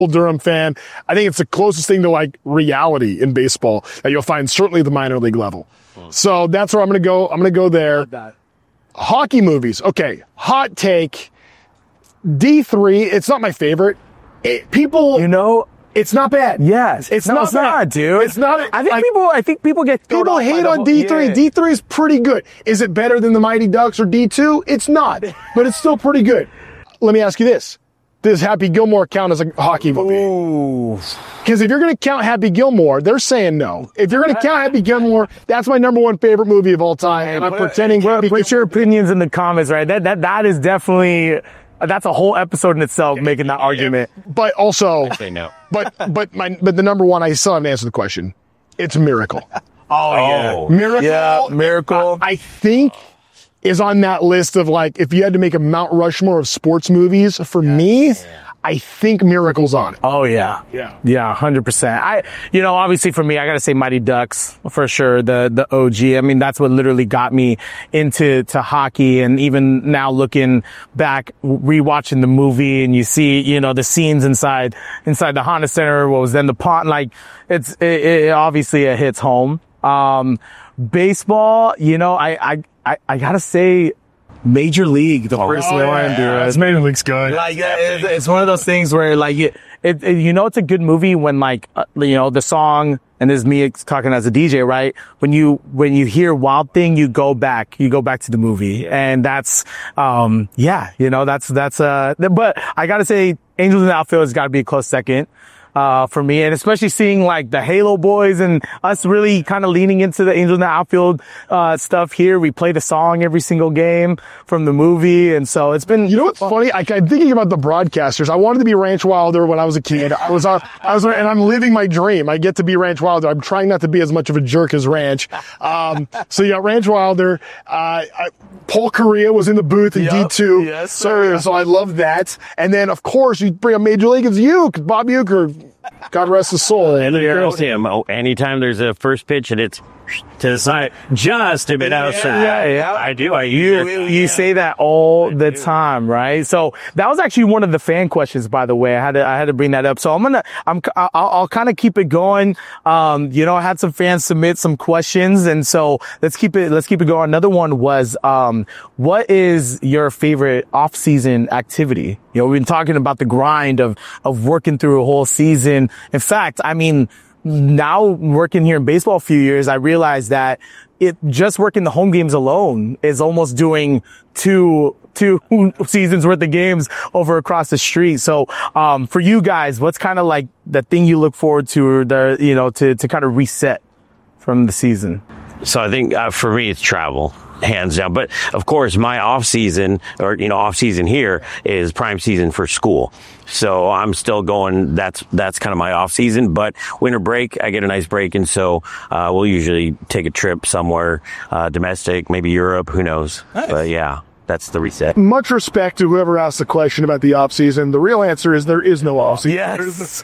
Durham fan. I think it's the closest thing to like reality in baseball that you'll find certainly at the minor league level. So that's where I'm going to go. I'm going to go there. Hockey movies. Okay. Hot take. D3. It's not my favorite. It's not bad. Yes. It's not bad, dude. It's not. I think people get thrown people off hate by the on whole- D3. Yeah. D3 is pretty good. Is it better than the Mighty Ducks or D2? It's not, but it's still pretty good. Let me ask you this. Does Happy Gilmore count as a hockey movie? Ooh. Because if you're going to count Happy Gilmore, they're saying no. If you're going to count Happy Gilmore, that's my number one favorite movie of all time. And I'm pretending. Put your opinions in the comments, right? That is definitely, that's a whole episode in itself making that argument. But also, I say no. but the number one, I still haven't answered the question. It's Miracle. Oh, Miracle. yeah, Miracle. I think is on that list of like, if you had to make a Mount Rushmore of sports movies, for me, I think Miracle's on it. Oh yeah. Yeah. Yeah, 100%. Obviously for me, I gotta say Mighty Ducks for sure. The OG. I mean, that's what literally got me into hockey. And even now looking back, rewatching the movie and you see, the scenes inside the Honda Center, what was then the pond, like it obviously it hits home. Baseball, I gotta say Major League, the first one. This Major League's good. Like, it's one of those things where like, it's a good movie when like, the song, and this is me talking as a DJ, right? When you hear Wild Thing, you go back to the movie. And that's, but I gotta say Angels in the Outfield has gotta be a close second. For me, and especially seeing like the Halo boys and us really kind of leaning into the Angels in the Outfield, stuff here. We play the song every single game from the movie. And so it's been, what's funny? I'm thinking about the broadcasters. I wanted to be Ranch Wilder when I was a kid. and I'm living my dream. I get to be Ranch Wilder. I'm trying not to be as much of a jerk as Ranch. So you got Ranch Wilder. Paul Correa was in the booth in D2. Yes, sir. So I love that. And then of course you bring up Major League, it's Uke, Bob Uecker. God rest his soul. And him. Anytime there's a first pitch and it's to the side, just a bit outside. Yeah. I do. You say that all the time, right? So that was actually one of the fan questions, by the way. I had to bring that up. So I'll kind of keep it going. I had some fans submit some questions, and so let's keep it going. Another one was, what is your favorite off-season activity? We've been talking about the grind of working through a whole season. In fact, I mean, now working here in baseball a few years, I realized that just working the home games alone is almost doing two seasons worth of games over across the street. So, for you guys, what's kind of like the thing you look forward to, or to kind of reset from the season? So I think for me, it's travel, hands down. But of course, my off season here is prime season for school. So I'm still going. That's kind of my off season. But winter break, I get a nice break, and so we'll usually take a trip somewhere, domestic, maybe Europe. Who knows? Nice. But yeah. That's the reset. Much respect to whoever asked the question about the off season. The real answer is there is no off season. Yes.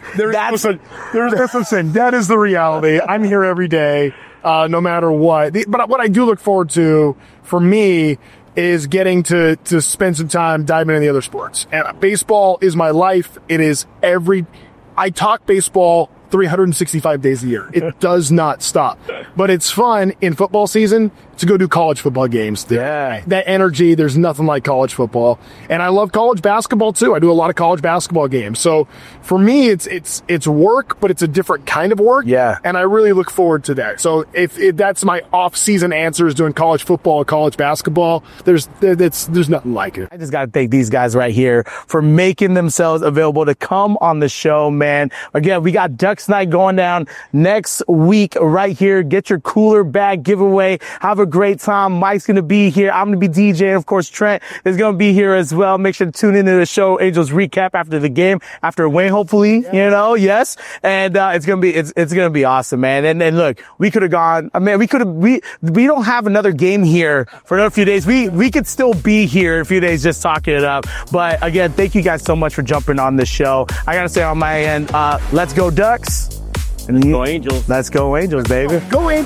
Listen, that is the reality. I'm here every day, no matter what. But what I do look forward to, for me, is getting to spend some time diving into the other sports. And baseball is my life. It is I talk baseball 365 days a year. It does not stop. But it's fun in football season to go do college football games. Yeah. That energy, there's nothing like college football. And I love college basketball too. I do a lot of college basketball games. So for me, it's work, but it's a different kind of work. Yeah. And I really look forward to that. So if that's my off-season answer, is doing college football or college basketball, there's nothing like it. I just got to thank these guys right here for making themselves available to come on the show, man. Again, we got Ducks Night going down next week right here. Get your cooler bag giveaway. Have a great time. Mike's going to be here. I'm going to be DJing. Of course, Trent is going to be here as well. Make sure to tune into the show. Angels recap after the game, after a win, hopefully, yes. And, it's going to be awesome, man. And look, we could have gone, we don't have another game here for another few days. We could still be here a few days just talking it up. But again, thank you guys so much for jumping on the show. I got to say on my end, let's go Ducks. Go Angels. Let's go Angels, baby. Go Angels.